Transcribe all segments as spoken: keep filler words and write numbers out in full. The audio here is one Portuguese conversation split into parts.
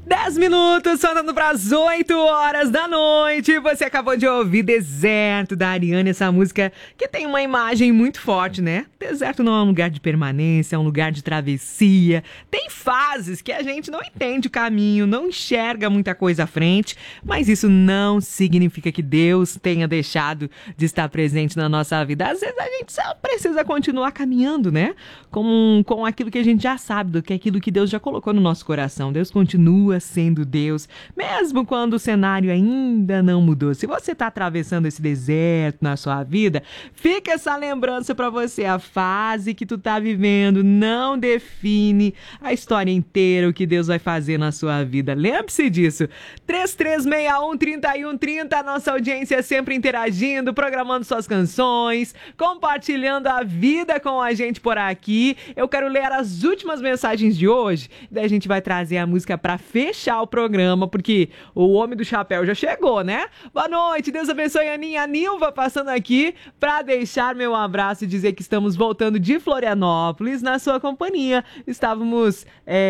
dez minutos, faltando para as oito horas da noite. Você acabou de ouvir Deserto, da Ariane, essa música que tem uma imagem muito forte, né? Deserto não é um lugar de permanência, é um lugar de travessia. Tem fases que a gente não entende o caminho, não enxerga muita coisa à frente, mas isso não significa que Deus tenha deixado de estar presente na nossa vida. Às vezes a gente só precisa continuar caminhando, né? Com, com aquilo que a gente já sabe, do que é aquilo que Deus já colocou no nosso coração. Deus continua sendo Deus, mesmo quando o cenário ainda não mudou. Se você está atravessando esse deserto na sua vida, fica essa lembrança para você. A fase que tu tá vivendo não define a história inteira, o que Deus vai fazer na sua vida. Lembre-se disso. três três seis um, três um três zero, nossa audiência sempre interagindo, programando suas canções, compartilhando a vida com a gente por aqui. Eu quero ler as últimas mensagens de hoje, daí a gente vai trazer a música para fechar o programa, porque o homem do chapéu já chegou, né? Boa noite, Deus abençoe, Aninha. A Nilva passando aqui para deixar meu abraço e dizer que estamos voltando de Florianópolis na sua companhia. Estávamos,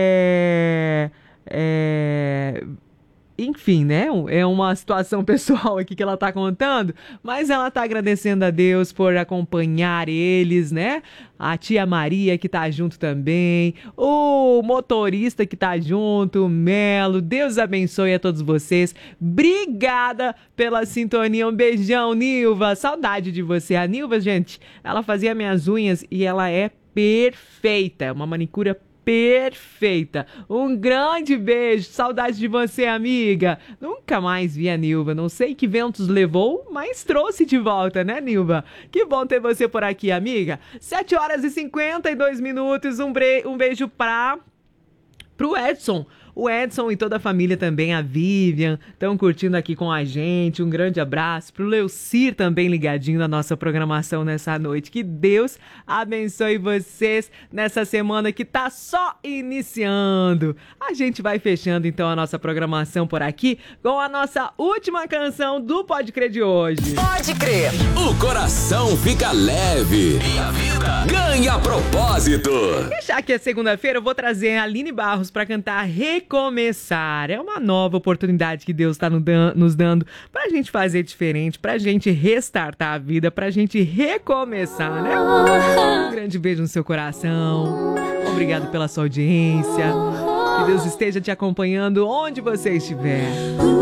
é... é... enfim, né? É uma situação pessoal aqui que ela tá contando, mas ela tá agradecendo a Deus por acompanhar eles, né? A tia Maria que tá junto também, o motorista que tá junto, o Melo. Deus abençoe a todos vocês. Obrigada pela sintonia. Um beijão, Nilva. Saudade de você. A Nilva, gente, ela fazia minhas unhas e ela é perfeita. Uma manicura perfeita. Perfeita. Um grande beijo. Saudade de você, amiga. Nunca mais vi a Nilva. Não sei que ventos levou, mas trouxe de volta, né, Nilva? Que bom ter você por aqui, amiga. sete horas e cinquenta e dois minutos. Um, bre... um beijo pra... pro Edson. O Edson e toda a família também, a Vivian, estão curtindo aqui com a gente. Um grande abraço pro Leucir também ligadinho na nossa programação nessa noite. Que Deus abençoe vocês nessa semana que tá só iniciando. A gente vai fechando então a nossa programação por aqui com a nossa última canção do Pode Crer de hoje. Pode Crer. O coração fica leve e a vida ganha propósito. Já que é segunda-feira, eu vou trazer a Aline Barros para cantar Recomeçar. É uma nova oportunidade que Deus está nos dando pra gente fazer diferente, pra gente restartar a vida, pra gente recomeçar, né? Um grande beijo no seu coração. Obrigado pela sua audiência. Que Deus esteja te acompanhando onde você estiver.